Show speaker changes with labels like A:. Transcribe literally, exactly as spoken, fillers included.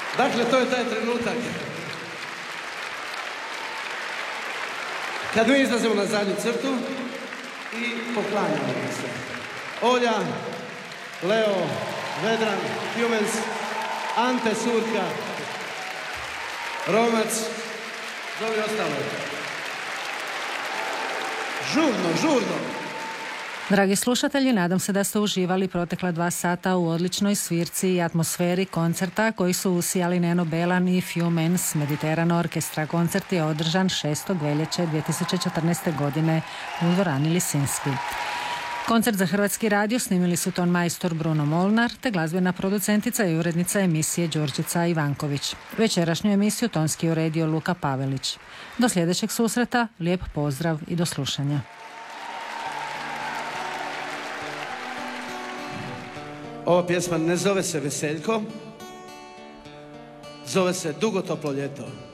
A: Dakle, to je taj trenutak kad mi izlazimo na zadnju crtu i poklanjamo se. Olja, Leo, Vedran, Humans, Ante Surka, Romac, zovi ostalo. Žurno, žurno.
B: Dragi slušatelji, nadam se da ste uživali protekla dva sata u odličnoj svirci i atmosferi koncerta koji su usijali Neno Belan i Humans Mediterrano Orkestra. Koncert je održan šestog veljače dvije tisuće četrnaeste. godine u dvorani Lisinski. Koncert za Hrvatski radio snimili su ton majstor Bruno Molnar te glazbena producentica i urednica emisije Đurđica Ivanković. Večerašnju emisiju tonski uredio Luka Pavelić. Do sljedećeg susreta, lijep pozdrav i do slušanja.
A: Ova pjesma ne zove se Veseljko, zove se Dugo toplo ljeto.